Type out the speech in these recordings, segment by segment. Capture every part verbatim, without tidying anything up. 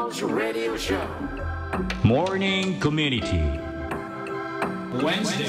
Jones Radio Show Morning Community Wednesday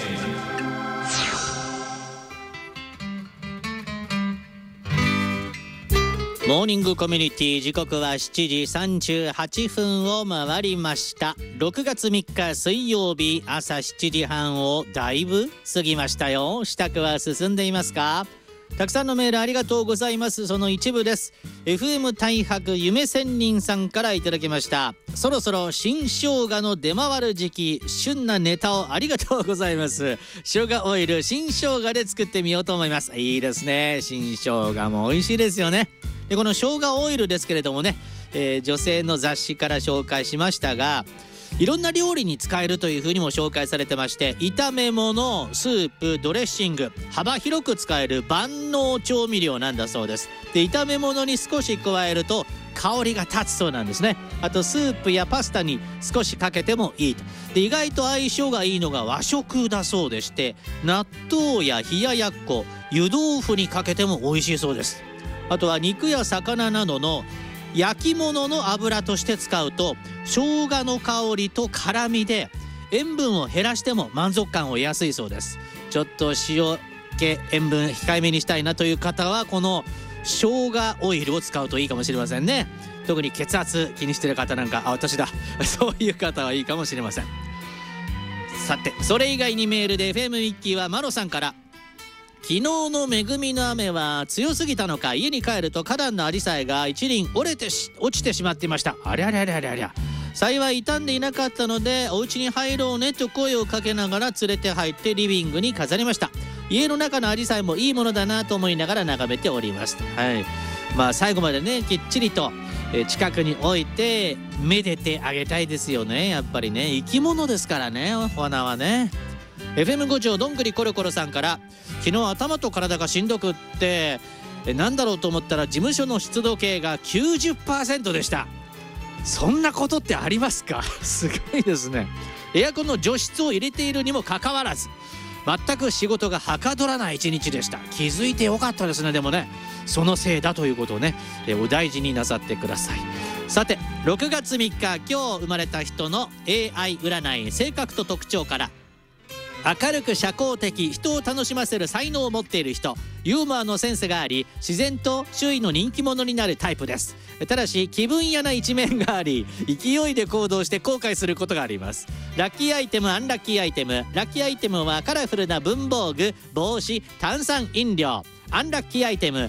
モーニングコミュニティ、時刻はしちじさんじゅうはっぷんを回りました。ろくがつみっか水曜日、朝しちじはんをだいぶ過ぎましたよ。支度は進んでいますか？たくさんのメールありがとうございます。その一部です。 エフエム 大白夢仙人さんからいただきました。そろそろ新生姜の出回る時期、旬なネタをありがとうございます。生姜オイル新生姜で作ってみようと思います。いいですね。新生姜も美味しいですよね。でこの生姜オイルですけれどもね、えー、女性の雑誌から紹介しましたが、いろんな料理に使えるというふうにも紹介されてまして、炒め物、スープ、ドレッシング、幅広く使える万能調味料なんだそうです。で炒め物に少し加えると香りが立つそうなんですね。あとスープやパスタに少しかけてもいいと。で意外と相性がいいのが和食だそうでして、納豆や冷ややっこ、湯豆腐にかけても美味しいそうです。あとは肉や魚などの焼き物の油として使うと、生姜の香りと辛みで塩分を減らしても満足感を得やすいそうです。ちょっと塩気、塩分控えめにしたいなという方は、この生姜オイルを使うといいかもしれませんね。特に血圧気にしてる方なんか、あ、私だそういう方はいいかもしれません。さて、それ以外にメールで エフエム ミッキーはマロさんから、昨日の恵みの雨は強すぎたのか、家に帰ると花壇のアジサイが一輪折れてし落ちてしまっていました。ありゃりゃりゃりゃりゃ。幸い傷んでいなかったので、お家に入ろうねと声をかけながら連れて入ってリビングに飾りました。家の中のアジサイもいいものだなと思いながら眺めております。はい、まあ最後までね、きっちりと近くに置いてめでてあげたいですよね。やっぱりね、生き物ですからね、お花はね。エフエム 五条どんぐりコロコロさんから、昨日頭と体がしんどくってなんだろうと思ったら、事務所の湿度計が きゅうじゅっパーセント でした。そんなことってありますか？すごいですね。エアコンの除湿を入れているにもかかわらず、全く仕事がはかどらない一日でした。気づいてよかったですね。でもね、そのせいだということをね、お大事になさってください。さて、ろくがつみっか、今日生まれた人の エーアイ 占い、性格と特徴から、明るく社交的、人を楽しませる才能を持っている人、ユーモアのセンスがあり、自然と周囲の人気者になるタイプです。ただし気分屋な一面があり、勢いで行動して後悔することがあります。ラッキーアイテム、アンラッキーアイテム。ラッキーアイテムはカラフルな文房具、帽子、炭酸飲料。アンラッキーアイテム、